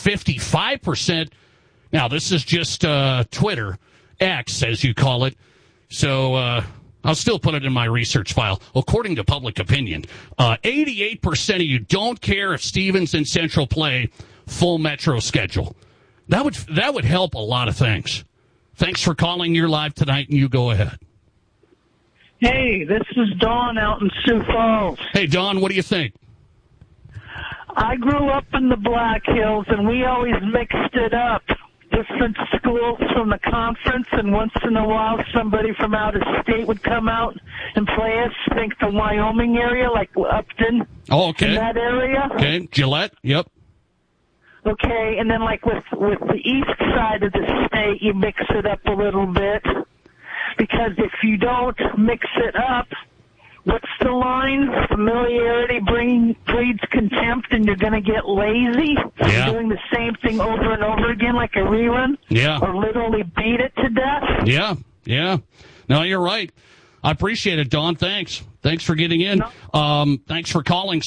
55%. Now, this is just Twitter, X, as you call it. So I'll still put it in my research file. According to public opinion, 88% of you don't care if Stevens and Central play full Metro schedule. That would help a lot of things. Thanks for calling. You're live tonight, and you go ahead. Hey, this is Dawn out in Sioux Falls. Hey, Dawn, what do you think? I grew up in the Black Hills, and we always mixed it up. Different schools from the conference, and once in a while somebody from out of state would come out and play us. Think the Wyoming area, like Upton. Oh, okay. In that area. Okay, Gillette, yep. Okay, and then like with the east side of the state, you mix it up a little bit. Because if you don't mix it up, what's the line? Familiarity breeds contempt, and you're going to get lazy. Yeah. Doing the same thing over and over again like a rerun. Yeah. Or literally beat it to death. Yeah. No, you're right. I appreciate it, Dawn. Thanks. Thanks for getting in. No. Thanks for calling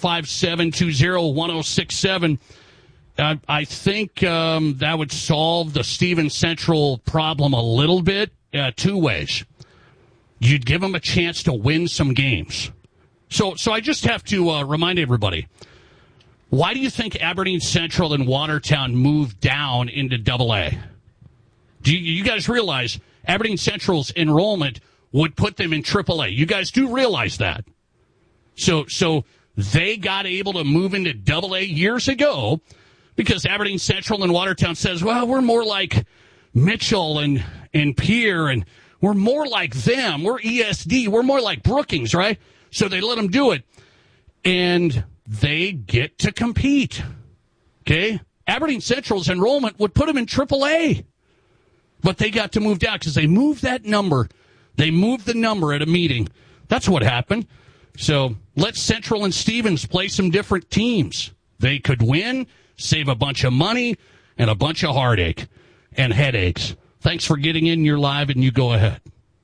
605-720-1067. I think that would solve the Stevens Central problem a little bit. Two ways. You'd give them a chance to win some games. So I just have to remind everybody, why do you think Aberdeen Central and Watertown moved down into AA? Do you guys realize Aberdeen Central's enrollment would put them in AAA? You guys do realize that. So they got able to move into AA years ago because Aberdeen Central and Watertown says, well, we're more like Mitchell and Pierre, and we're more like them. We're ESD. We're more like Brookings, right? So they let them do it, and they get to compete. Okay? Aberdeen Central's enrollment would put them in AAA, but they got to move down because they moved that number. They moved the number at a meeting. That's what happened. So let Central and Stevens play some different teams. They could win, save a bunch of money, and a bunch of heartache and headaches. Thanks for getting in. You're live, and you go ahead.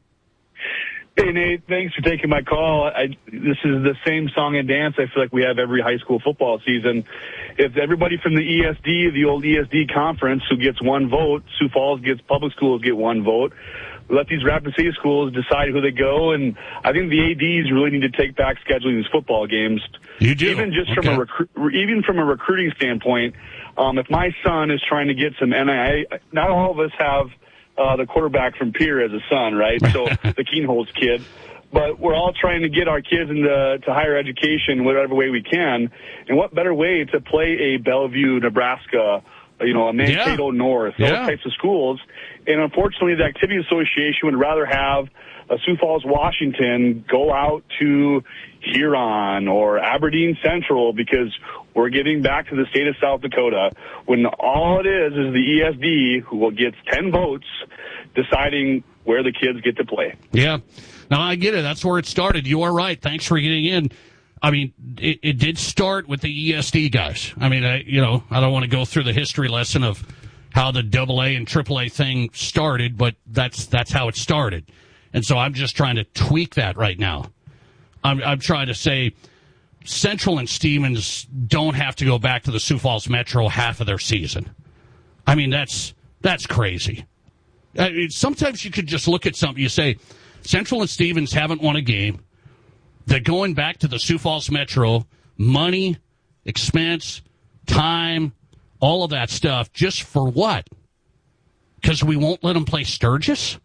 Hey, Nate, thanks for taking my call. This is the same song and dance I feel like we have every high school football season. If everybody from the ESD, the old ESD conference, who gets one vote, Sioux Falls gets public schools get one vote, let these Rapid City schools decide who they go, and I think the ADs really need to take back scheduling these football games. You do? Even just okay. from a recruiting standpoint, if my son is trying to get some NIL, not all of us have the quarterback from Pierre as a son, right? So the Keenholz kid. But we're all trying to get our kids into higher education whatever way we can. And what better way to play a Bellevue, Nebraska, a Mankato North, those types of schools. And unfortunately, the Activity Association would rather have Sioux Falls, Washington go out to Huron or Aberdeen Central because we're giving back to the state of South Dakota when all it is the ESD who gets 10 votes deciding where the kids get to play. Yeah. No, I get it. That's where it started. You are right. Thanks for getting in. I mean, it did start with the ESD guys. I mean, I don't want to go through the history lesson of how the AA and AAA thing started, but that's how it started. And so I'm just trying to tweak that right now. I'm trying to say Central and Stevens don't have to go back to the Sioux Falls Metro half of their season. I mean, that's crazy. Sometimes you could just look at something, you say, Central and Stevens haven't won a game. They're going back to the Sioux Falls Metro, money, expense, time, all of that stuff, just for what? Because we won't let them play Sturgis?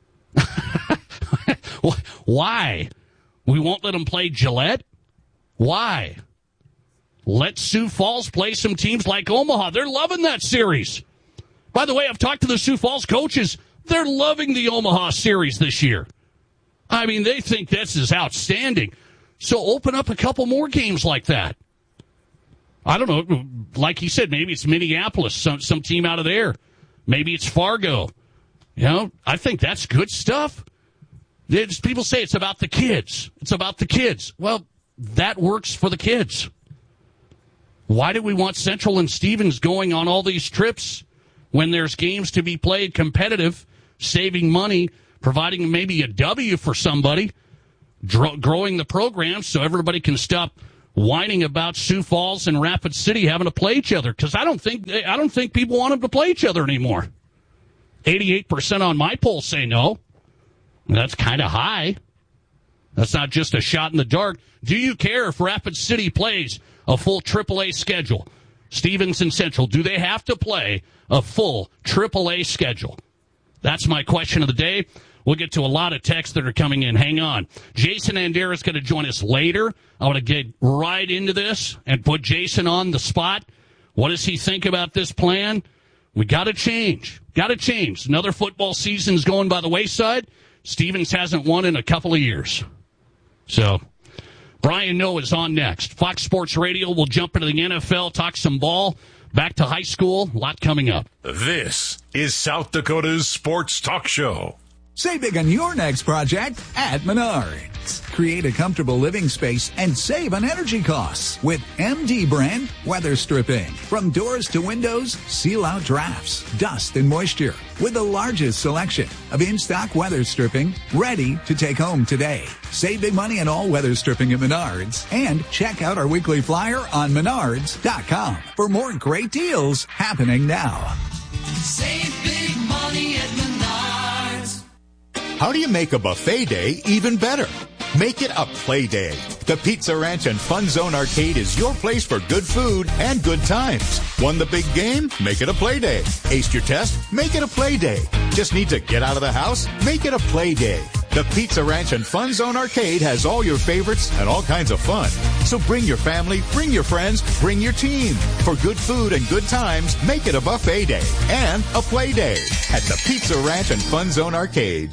Why? We won't let them play Gillette? Why? Let Sioux Falls play some teams like Omaha. They're loving that series. By the way, I've talked to the Sioux Falls coaches. They're loving the Omaha series this year. I mean, they think this is outstanding. So open up a couple more games like that. I don't know. Like he said, maybe it's Minneapolis, some team out of there. Maybe it's Fargo. I think that's good stuff. People say it's about the kids. It's about the kids. Well, that works for the kids. Why do we want Central and Stevens going on all these trips when there's games to be played competitive, saving money, providing maybe a W for somebody, growing the program so everybody can stop whining about Sioux Falls and Rapid City having to play each other, because I don't think people want them to play each other anymore. 88% on my poll say no. That's kind of high. That's not just a shot in the dark. Do you care if Rapid City plays a full AAA schedule? Stevenson Central, do they have to play a full AAA schedule? That's my question of the day. We'll get to a lot of texts that are coming in. Hang on. Jason Andera is going to join us later. I want to get right into this and put Jason on the spot. What does he think about this plan? We got to change. Got to change. Another football season's going by the wayside. Stevens hasn't won in a couple of years. So, Brian Noah is on next. Fox Sports Radio. We'll jump into the NFL, talk some ball. Back to high school. A lot coming up. This is South Dakota's Sports Talk Show. Save big on your next project at Menards. Create a comfortable living space and save on energy costs with MD brand weather stripping. From doors to windows, seal out drafts, dust, and moisture. With the largest selection of in-stock weather stripping ready to take home today. Save big money on all weather stripping at Menards. And check out our weekly flyer on Menards.com for more great deals happening now. Save big money at Menards. How do you make a buffet day even better? Make it a play day. The Pizza Ranch and Fun Zone Arcade is your place for good food and good times. Won the big game? Make it a play day. Aced your test? Make it a play day. Just need to get out of the house? Make it a play day. The Pizza Ranch and Fun Zone Arcade has all your favorites and all kinds of fun. So bring your family, bring your friends, bring your team. For good food and good times, make it a buffet day and a play day at the Pizza Ranch and Fun Zone Arcade.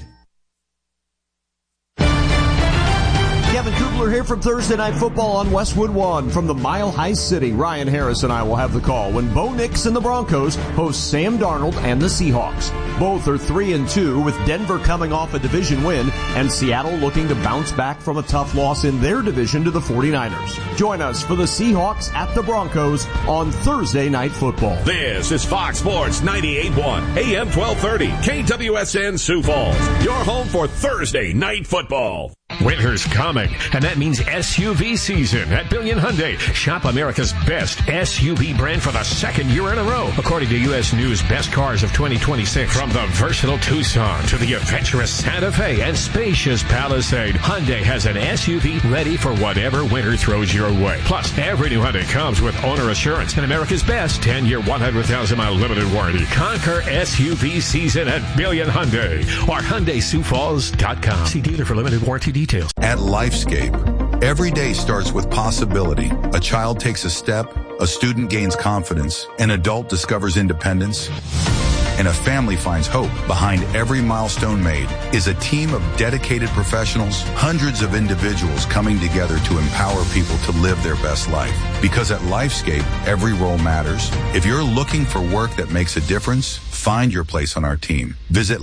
Kevin Kubler here from Thursday Night Football on Westwood One. From the Mile High City, Ryan Harris and I will have the call when Bo Nix and the Broncos host Sam Darnold and the Seahawks. Both are 3-2, with Denver coming off a division win and Seattle looking to bounce back from a tough loss in their division to the 49ers. Join us for the Seahawks at the Broncos on Thursday Night Football. This is Fox Sports 98.1 AM 1230 KWSN Sioux Falls. Your home for Thursday Night Football. Winter's coming, and that means SUV season at Billion Hyundai. Shop America's best SUV brand for the second year in a row, according to U.S. News Best Cars of 2026. From the versatile Tucson to the adventurous Santa Fe and spacious Palisade, Hyundai has an SUV ready for whatever winter throws your way. Plus, every new Hyundai comes with owner assurance and America's best 10-year, 100,000-mile limited warranty. Conquer SUV season at Billion Hyundai or HyundaiSiouxFalls.com. See dealer for limited warranty details. At Lifescape, every day starts with possibility. A child takes a step, a student gains confidence, an adult discovers independence, and a family finds hope. Behind every milestone made is a team of dedicated professionals, hundreds of individuals coming together to empower people to live their best life. Because at Lifescape, every role matters. If you're looking for work that makes a difference, find your place on our team. Visit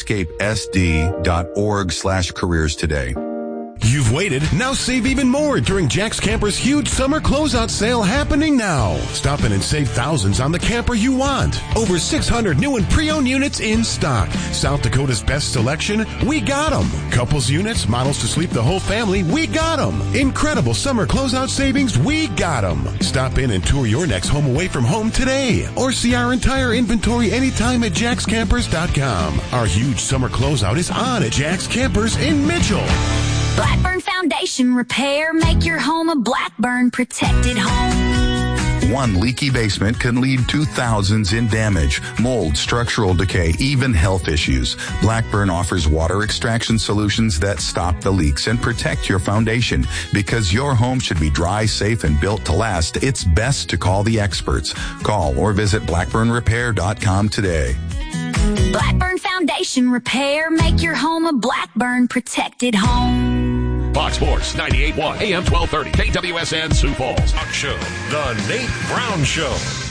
lifescapesd.org/careers today. You've waited, now save even more during Jack's Camper's huge summer closeout sale happening now. Stop in and save thousands on the camper you want. Over 600 new and pre-owned units in stock. South Dakota's best selection, we got them. Couples units, models to sleep the whole family, we got them. Incredible summer closeout savings, we got them. Stop in and tour your next home away from home today. Or see our entire inventory anytime at jackscampers.com. Our huge summer closeout is on at Jack's Campers in Mitchell. Blackburn Foundation Repair. Make your home a Blackburn protected home. One leaky basement can lead to thousands in damage, mold, structural decay, even health issues. Blackburn offers water extraction solutions that stop the leaks and protect your foundation. Because your home should be dry, safe, and built to last, it's best to call the experts. Call or visit blackburnrepair.com today. Blackburn Foundation Repair. Make your home a Blackburn protected home. Fox Sports 98.1 AM 1230 KWSN Sioux Falls. Talk show. The Nate Brown Show.